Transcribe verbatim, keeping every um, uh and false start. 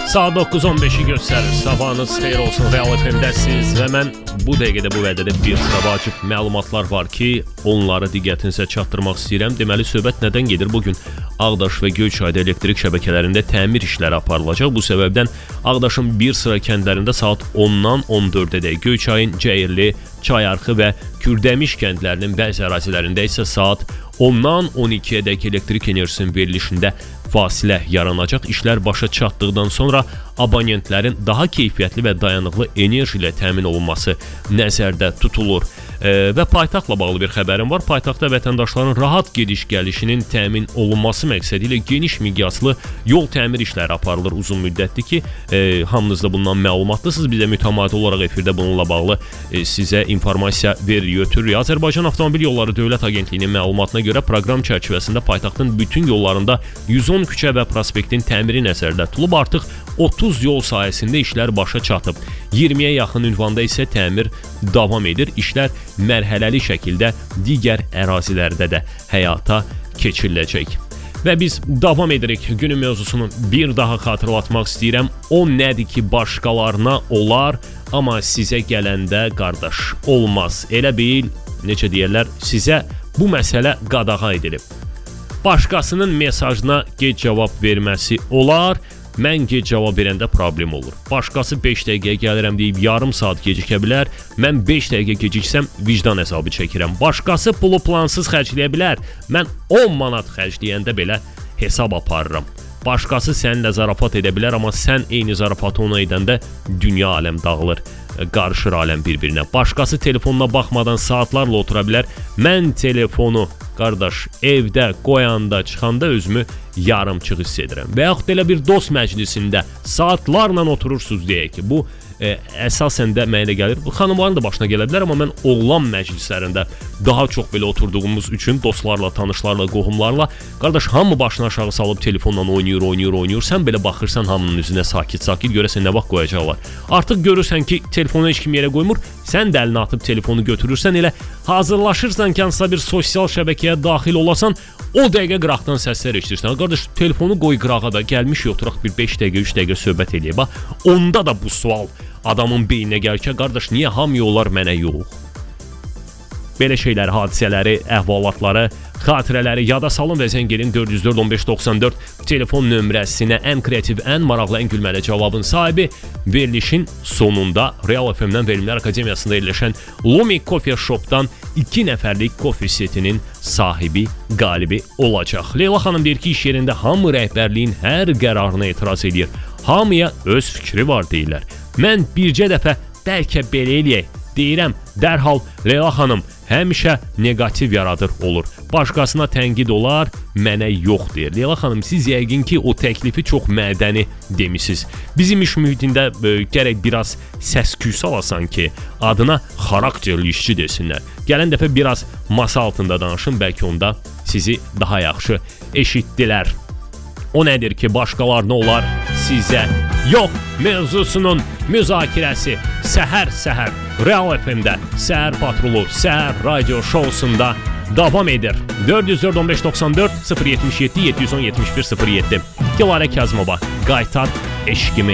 Saat doqquz on beşi göstərir. Sabahınız xeyir olsun, Real F M-dəsiniz və mən bu dəqiqədə bu vədədə bir sıra vacib məlumatlar var ki, onları diqqətinizə çatdırmaq istəyirəm. Deməli, söhbət nədən gedir? Bugün Ağdaş və Göyçayda elektrik şəbəkələrində təmir işləri aparılacaq. Bu səbəbdən Ağdaşın bir sıra kəndlərində saat ondan on dördədək, Göyçayın Cəyirli, Çayarxı və Kürdəmiş kəndlərinin bəzi ərazilərində isə saat ondan on ikiyədək elektrik enerjisinin verilişində fasilə yaranacaq. İşlər başa çatdıqdan sonra abonentlərin daha keyfiyyətli və dayanıqlı enerji ilə təmin olunması nəzərdə tutulur. E, və paytaxtla bağlı bir xəbərim var. Paytaxtda vətəndaşların rahat gediş-gəlişinin təmin olunması məqsədi ilə geniş miqyaslı yol təmir işləri aparılır uzun müddətdir ki, e, hamınız da bundan məlumatdısınız. Biz də mütəmadi olaraq efirdə bununla bağlı e, sizə informasiya veririk, ötürürük. Azərbaycan Avtomobil Yolları Dövlət Agentliyinin məlumatına görə proqram çərçivəsində paytaxtın bütün yollarında yüz on küçə və prospektin təmiri nəzərdə tutulub. Artıq otuz yol sahəsində işlər başa çatıb. iyirmiyə yaxın ünvanda isə təmir davam edir. İşlər mərhələli şəkildə digər ərazilərdə də həyata keçiriləcək. Və biz davam edirik. Günün mövzusunu bir daha xatırlatmaq istəyirəm. O nədir ki, başqalarına olar, amma sizə gələndə qardaş olmaz. Elə bil, necə deyirlər, sizə bu məsələ qadağa edilib. Başqasının mesajına gec cavab verməsi olar, mən gec cavab verəndə problem olur. Başqası beş dəqiqəyə gəlirəm deyib yarım saat gecikə bilər, mən beş dəqiqə geciksəm vicdan hesabı çəkirəm. Başqası pulu plansız xərcləyə bilər, mən on manat xərcləyəndə belə hesab aparıram. Başqası səninlə zarafat edə bilər, amma sən eyni zarafatı ona edəndə dünya aləm dağılır, qarışır aləm bir-birinə. Başqası telefonuna baxmadan saatlarla otura bilər, mən telefonu qardaş evdə qoyanda, çıxanda özümü yarımçıq hiss edirəm. Və yaxud elə bir dost məclisində saatlarla oturursunuz deyək ki, bu e, əsasən də mənə gəlir. Bu xanımların da başına gələ bilər, amma mən oğlan məclislərində daha çox belə oturduğumuz üçün dostlarla, tanışlarla, qohumlarla qardaş hamı başını aşağı salıb telefonla oynayır, oynayır, oynayır. Sən belə baxırsan hamının üzünə sakit-sakit, görəsən nə vaxt qoyacaqlar. Artıq görürsən ki, telefonu heç kim yerə qoymur, sən də əlinə atıb telefonu götürürsən, elə hazırlaşırsan ki, hansısa bir sosial şəbəkəyə daxil olasan, o dəqiqə qıraqdan səslər eşidirsən. Qardaş, telefonu qoy qırağa da, gəlmiş oturaq bir beş dəqiqə, üç dəqiqə söhbət eləyək. Bax, onda da bu sual adamın beyninə gəlir ki, qardaş, niyə hamıya olar, mənə yox? Belə şeyləri, hadisələri, əhvalatları, xatirələri yada salın və zəng edin dörd yüz dörd on beş doxsan dörd telefon nömrəsinə. Ən kreativ, ən maraqlı, ən gülməli cavabın sahibi verilişin sonunda Real F M-dən Verimlər Akademiyasında yerləşən Lumi Coffee Shop'dan iki nəfərlik kofe setinin sahibi, qalibi olacaq. Leyla xanım deyir ki, iş yerində hamı rəhbərliyin hər qərarına etiraz edir. Hamıya öz fikri var deyirlər. Mən bircə dəfə bəlkə belə eləyək deyirəm, dərhal Leyla xanım həmişə negativ yaradır olur. Başqasına tənqid olar, mənə yox deyir. Leyla xanım, siz yəqin ki, o təklifi çox mədəni demisiniz. Bizim iş mühitində e, gərək biraz səs-küy salasan ki, adına xarakterli işçi desinlər. Gələn dəfə biraz masa altında danışın, bəlkə onda sizi daha yaxşı eşitdilər. O nədir ki, başqalarına olar, sizə yox mövzusunun müzakirəsi səhər-səhər Real F M-də Səhər Patrulu Səhər Radio Şousunda davam edir. dörd yüz dörd on beş doxsan dörd sıfır yetmiş yeddi yeddi yüz on yetmiş bir sıfır yeddi Dilarə Kazımova, qaytar eşqimi.